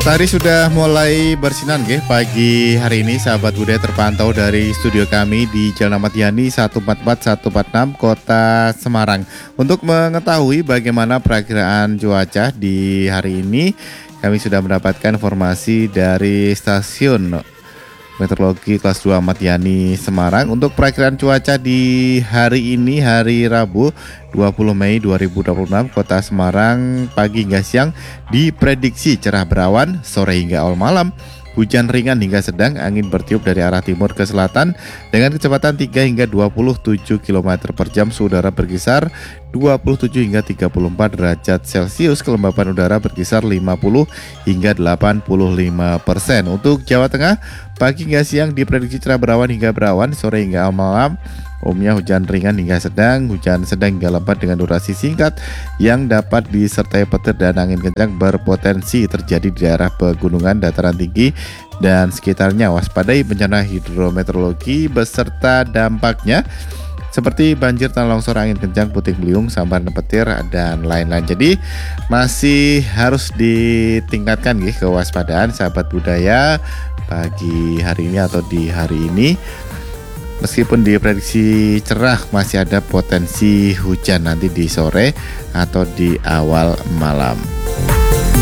Matahari sudah mulai bersinar pagi hari ini, sahabat budaya terpantau dari studio kami di Jalan Ahmad Yani 144-146 Kota Semarang. Untuk mengetahui bagaimana perakiraan cuaca di hari ini, kami sudah mendapatkan informasi dari stasiun Meteorologi kelas 2 Ahmad Yani Semarang. Untuk perakiraan cuaca di hari ini, hari Rabu 20 Mei 2026, Kota Semarang pagi hingga siang diprediksi cerah berawan, sore hingga awal malam hujan ringan hingga sedang, angin bertiup dari arah timur ke selatan dengan kecepatan 3 hingga 27 km per jam, suhu udara berkisar 27 hingga 34 derajat Celcius, kelembapan udara berkisar 50 hingga 85%. Untuk Jawa Tengah, pagi hingga siang diprediksi cerah berawan hingga berawan, sore hingga awal malam umumnya hujan ringan hingga sedang, hujan sedang hingga lebat dengan durasi singkat yang dapat disertai petir dan angin kencang berpotensi terjadi di daerah pegunungan, dataran tinggi dan sekitarnya. Waspadai bencana hidrometeorologi beserta dampaknya seperti banjir, tanah longsor, angin kencang, puting beliung, sambaran petir dan lain-lain. Jadi masih harus ditingkatkan kewaspadaan sahabat budaya pagi hari ini atau di hari ini. Meskipun diprediksi cerah, masih ada potensi hujan nanti di sore atau di awal malam.